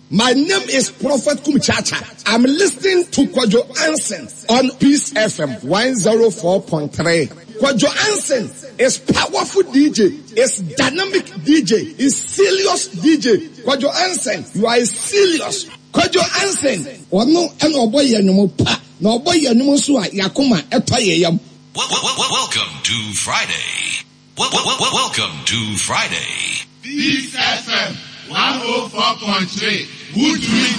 My name is Prophet Kumchacha. I'm listening to Kwadwo Ansen on Peace FM 104.3. Kwadwo Ansen is powerful DJ, is dynamic DJ, is serious DJ. Kwadwo Ansen, you are serious. Kwadwo Ansen, ono eno oboye anyumo pa, na oboye anyumo so a yakoma etoye yam. Welcome to Friday. Welcome to Friday. Peace FM 104.3. Would